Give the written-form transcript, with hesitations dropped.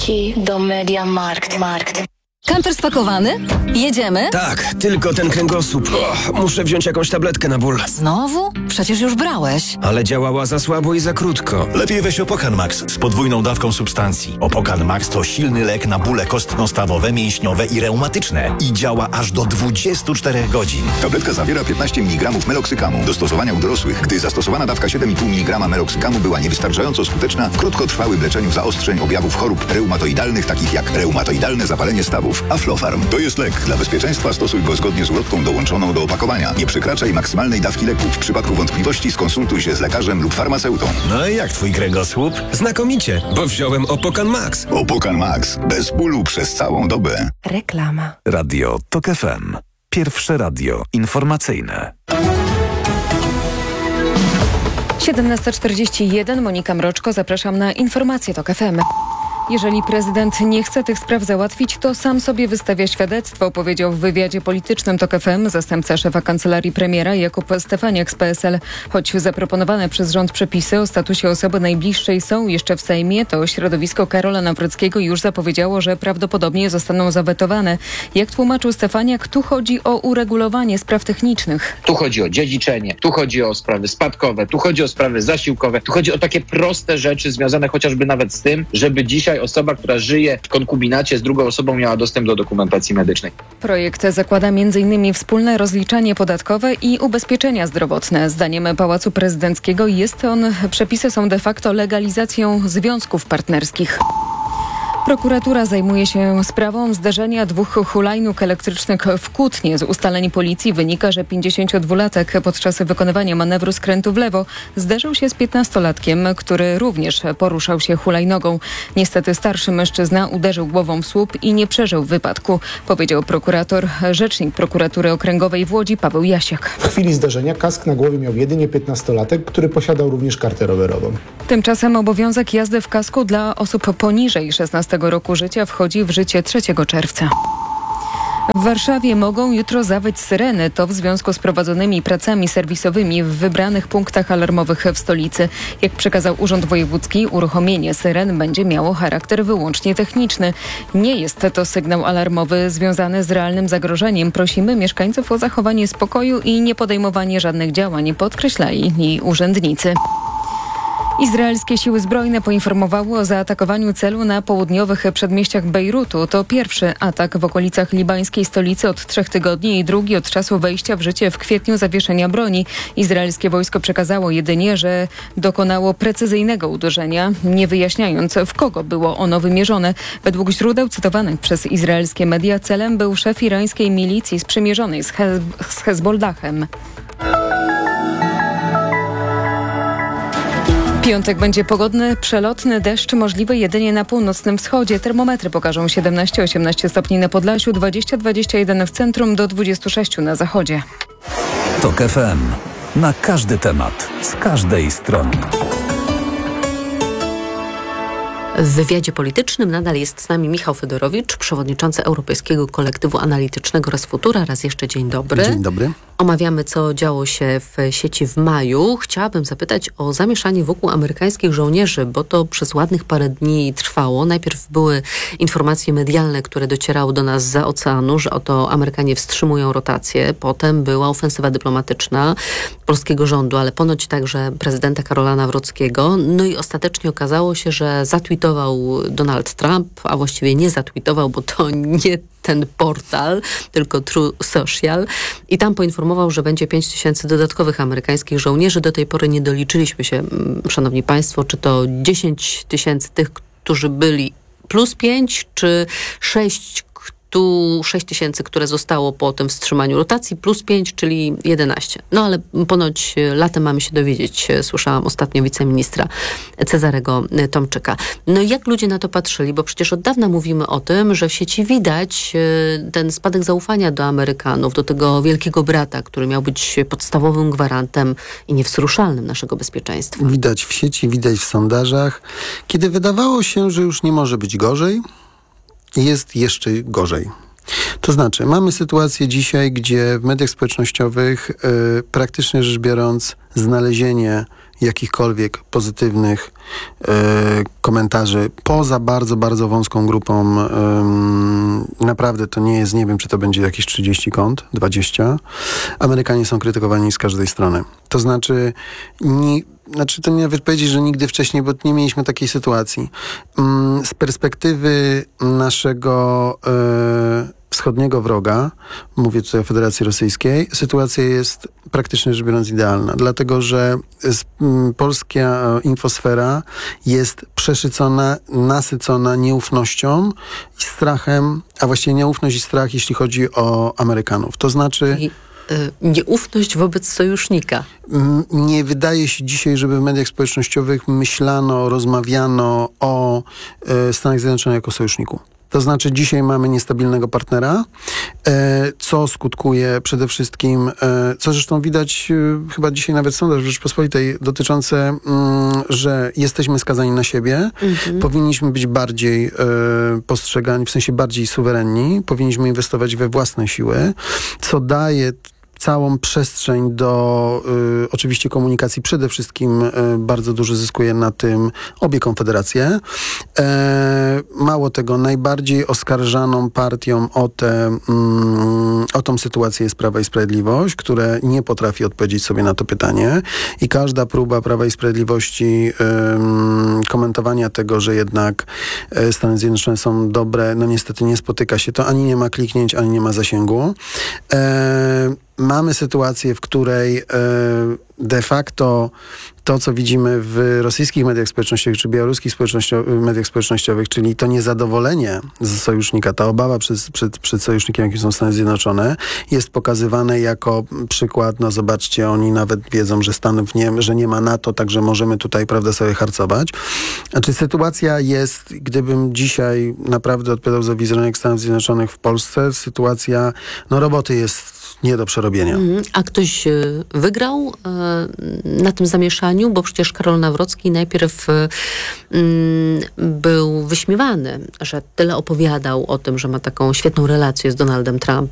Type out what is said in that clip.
Do Mediamarkt. Kamper spakowany? Jedziemy? Tak, tylko ten kręgosłup. Muszę wziąć jakąś tabletkę na ból. Znowu? Przecież już brałeś. Ale działała za słabo i za krótko. Lepiej weź Opokan Max z podwójną dawką substancji. Opokan Max to silny lek na bóle kostno-stawowe, mięśniowe i reumatyczne. I działa aż do 24 godzin. Tabletka zawiera 15 mg meloksykamu. Do stosowania u dorosłych, gdy zastosowana dawka 7,5 mg meloksykamu była niewystarczająco skuteczna, krótko trwały w leczeniu zaostrzeń objawów chorób reumatoidalnych, takich jak reumatoidalne zapalenie stawów. Aflofarm to jest lek. Dla bezpieczeństwa stosuj go zgodnie z ulotką dołączoną do opakowania. Nie przekraczaj maksymalnej dawki leku. W przypadku wątpliwości skonsultuj się z lekarzem lub farmaceutą. No i jak twój kręgosłup? Znakomicie, bo wziąłem Opokan Max. Opokan Max. Bez bólu przez całą dobę. Reklama. Radio TOK FM. Pierwsze radio informacyjne. 17:41. Monika Mroczko, zapraszam na informacje TOK FM. Jeżeli prezydent nie chce tych spraw załatwić, to sam sobie wystawia świadectwo, powiedział w wywiadzie politycznym TOK FM zastępca szefa kancelarii premiera Jakub Stefaniak z PSL. Choć zaproponowane przez rząd przepisy o statusie osoby najbliższej są jeszcze w Sejmie, to środowisko Karola Nawrockiego już zapowiedziało, że prawdopodobnie zostaną zawetowane. Jak tłumaczył Stefaniak, tu chodzi o uregulowanie spraw technicznych. Tu chodzi o dziedziczenie, tu chodzi o sprawy spadkowe, tu chodzi o sprawy zasiłkowe, tu chodzi o takie proste rzeczy związane chociażby nawet z tym, żeby dzisiaj osoba, która żyje w konkubinacie z drugą osobą, miała dostęp do dokumentacji medycznej. Projekt zakłada m.in. wspólne rozliczanie podatkowe i ubezpieczenia zdrowotne. Zdaniem Pałacu Prezydenckiego przepisy są de facto legalizacją związków partnerskich. Prokuratura zajmuje się sprawą zdarzenia dwóch hulajnóg elektrycznych w Kutnie. Z ustaleń policji wynika, że 52-latek podczas wykonywania manewru skrętu w lewo zderzył się z 15-latkiem, który również poruszał się hulajnogą. Niestety starszy mężczyzna uderzył głową w słup i nie przeżył wypadku, powiedział rzecznik prokuratury okręgowej w Łodzi Paweł Jasiak. W chwili zdarzenia kask na głowie miał jedynie 15-latek, który posiadał również kartę rowerową. Tymczasem obowiązek jazdy w kasku dla osób poniżej 16 roku życia wchodzi w życie 3 czerwca. W Warszawie mogą jutro zawyć syreny. To w związku z prowadzonymi pracami serwisowymi w wybranych punktach alarmowych w stolicy. Jak przekazał Urząd Wojewódzki, uruchomienie syren będzie miało charakter wyłącznie techniczny. Nie jest to sygnał alarmowy związany z realnym zagrożeniem. Prosimy mieszkańców o zachowanie spokoju i niepodejmowanie żadnych działań, podkreślali urzędnicy. Izraelskie siły zbrojne poinformowały o zaatakowaniu celu na południowych przedmieściach Bejrutu. To pierwszy atak w okolicach libańskiej stolicy od 3 tygodni i drugi od czasu wejścia w życie w kwietniu zawieszenia broni. Izraelskie wojsko przekazało jedynie, że dokonało precyzyjnego uderzenia, nie wyjaśniając, w kogo było ono wymierzone. Według źródeł cytowanych przez izraelskie media celem był szef irańskiej milicji sprzymierzonej z Hezbollahem. Piątek będzie pogodny, przelotny deszcz możliwy jedynie na północnym wschodzie. Termometry pokażą 17-18 stopni na Podlasiu, 20-21 w centrum, do 26 na zachodzie. TOK FM. Na każdy temat, z każdej strony. W wywiadzie politycznym nadal jest z nami Michał Fedorowicz, przewodniczący Europejskiego Kolektywu Analitycznego Resfutura. Raz jeszcze dzień dobry. Dzień dobry. Omawiamy, co działo się w sieci w maju. Chciałabym zapytać o zamieszanie wokół amerykańskich żołnierzy, bo to przez ładnych parę dni trwało. Najpierw były informacje medialne, które docierały do nas zza oceanu, że oto Amerykanie wstrzymują rotację. Potem była ofensywa dyplomatyczna polskiego rządu, ale ponoć także prezydenta Karola Nawrockiego. No i ostatecznie okazało się, że zatweetował Donald Trump, a właściwie nie zatweetował, bo to nie ten portal, tylko True Social. I tam poinformował, że będzie 5 000 dodatkowych amerykańskich żołnierzy. Do tej pory nie doliczyliśmy się, szanowni państwo, czy to 10 000 tych, którzy byli plus 5, czy 6 000, które zostało po tym wstrzymaniu rotacji, plus 5, czyli 11. No ale ponoć latem mamy się dowiedzieć, słyszałam ostatnio wiceministra Cezarego Tomczyka. No i jak ludzie na to patrzyli, bo przecież od dawna mówimy o tym, że w sieci widać ten spadek zaufania do Amerykanów, do tego wielkiego brata, który miał być podstawowym gwarantem i niewzruszalnym naszego bezpieczeństwa. Widać w sieci, widać w sondażach. Kiedy wydawało się, że już nie może być gorzej, jest jeszcze gorzej. To znaczy, mamy sytuację dzisiaj, gdzie w mediach społecznościowych praktycznie rzecz biorąc znalezienie jakichkolwiek pozytywnych komentarzy poza bardzo, bardzo wąską grupą. Naprawdę to nie jest, nie wiem, czy to będzie jakieś 30 kont, 20. Amerykanie są krytykowani z każdej strony. To znaczy, to nie nawet powiedzieć, że nigdy wcześniej, bo nie mieliśmy takiej sytuacji. Z perspektywy naszego wschodniego wroga, mówię tutaj o Federacji Rosyjskiej, sytuacja jest praktycznie rzecz biorąc idealna, dlatego że polska infosfera jest przeszycona, nasycona nieufnością i strachem, a właściwie nieufność i strach, jeśli chodzi o Amerykanów. To znaczy... Nieufność wobec sojusznika. Nie wydaje się dzisiaj, żeby w mediach społecznościowych myślano, rozmawiano o Stanach Zjednoczonych jako sojuszniku. To znaczy dzisiaj mamy niestabilnego partnera, co skutkuje przede wszystkim, co zresztą widać chyba dzisiaj nawet sondaż w Rzeczpospolitej dotyczące, że jesteśmy skazani na siebie, powinniśmy być bardziej postrzegani, w sensie bardziej suwerenni, powinniśmy inwestować we własne siły, co daje całą przestrzeń do oczywiście komunikacji. Przede wszystkim bardzo dużo zyskuje na tym obie konfederacje. Mało tego, najbardziej oskarżaną partią o tą sytuację jest Prawa i Sprawiedliwość, które nie potrafi odpowiedzieć sobie na to pytanie i każda próba Prawa i Sprawiedliwości komentowania tego, że jednak Stany Zjednoczone są dobre, no niestety nie spotyka się to, ani nie ma kliknięć, ani nie ma zasięgu. Mamy sytuację, w której de facto to, co widzimy w rosyjskich mediach społecznościowych czy białoruskich mediach społecznościowych, czyli to niezadowolenie z sojusznika, ta obawa przed sojusznikiem, jakim są Stany Zjednoczone, jest pokazywane jako przykład, no zobaczcie, oni nawet wiedzą, że Stanów że nie ma NATO, także możemy tutaj, prawda, sobie harcować. Znaczy sytuacja jest, gdybym dzisiaj naprawdę odpowiadał za wizerunek Stanów Zjednoczonych w Polsce, sytuacja, no roboty jest nie do przerobienia. A ktoś wygrał na tym zamieszaniu, bo przecież Karol Nawrocki najpierw był wyśmiewany, że tyle opowiadał o tym, że ma taką świetną relację z Donaldem Trumpem.